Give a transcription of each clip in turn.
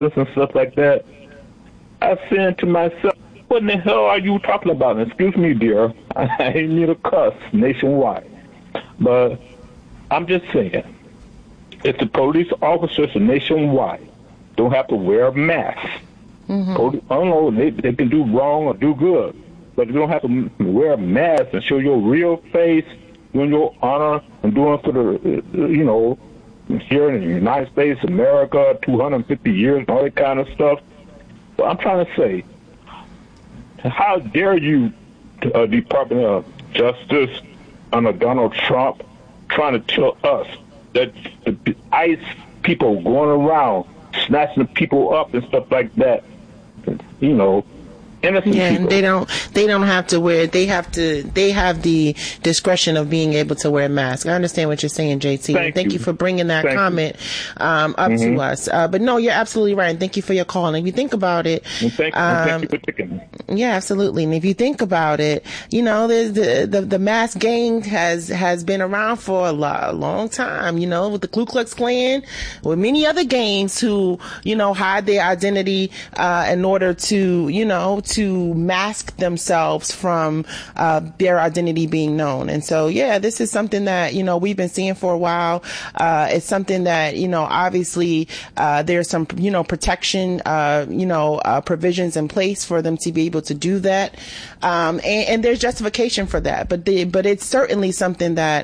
and stuff like that, I said to myself, what in the hell are you talking about? And excuse me, dear, I ain't need a cuss nationwide. But I'm just saying, if the police officers nationwide don't have to wear a mask, I don't know, they can do wrong or do good, but you don't have to wear a mask and show your real face, doing your honor and doing for the, here in the United States, America, 250 years, and all that kind of stuff. But I'm trying to say, how dare you, Department of Justice under Donald Trump, trying to tell us that the ICE people going around snatching people up and stuff like that, innocent people. And they don't have to wear it. They have the discretion of being able to wear a mask. I understand what you're saying, JT. Thank you for bringing that comment up to us. But no, you're absolutely right. And thank you for your call. And if you think about it, thank you for picking me. Yeah, absolutely. And if you think about it, there's the mask gang has been around for a long time, with the Ku Klux Klan, with many other gangs who, hide their identity, in order to mask themselves from their identity being known. And so, this is something that, we've been seeing for a while. It's something that, obviously, there's some, protection, provisions in place for them to be able to do that. And there's justification for that. But it's certainly something that,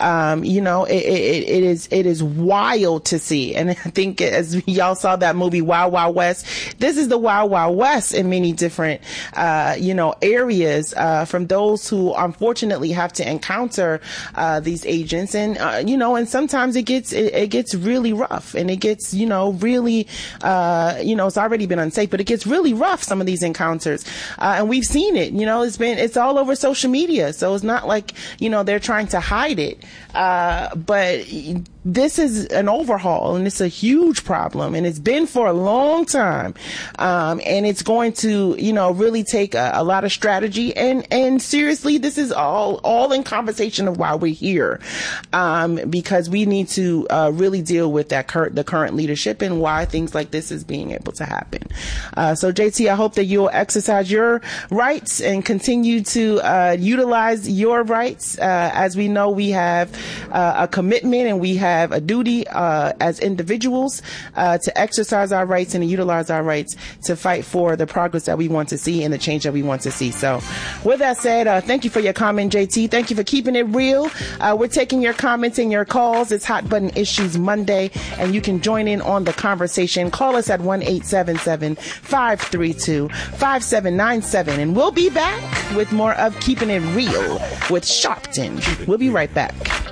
it is wild to see. And I think as y'all saw that movie, Wild Wild West, this is the Wild Wild West in many different, areas, from those who unfortunately have to encounter, these agents. And, and sometimes it gets really rough, and it gets, really, it's already been unsafe, but it gets really rough, some of these encounters. And we've seen it, it's all over social media. So it's not like, they're trying to hide it. But this is an overhaul, and it's a huge problem, and it's been for a long time. And it's going to, really take a lot of strategy, and seriously, this is all in conversation of why we're here. Because we need to, really deal with the current leadership and why things like this is being able to happen. So JT, I hope that you'll exercise your rights and continue to, utilize your rights. As we know, we have, a commitment, and we have a duty, as individuals, to exercise our rights and to utilize our rights to fight for the progress that we want to see and the change that we want to see. So with that said, thank you for your comment, JT. Thank you for keeping it real. We're taking your comments and your calls. It's Hot Button Issues Monday, and you can join in on the conversation. Call us at 1-877-532-5797, and we'll be back with more of Keeping It Real with Sharpton. We'll be right back.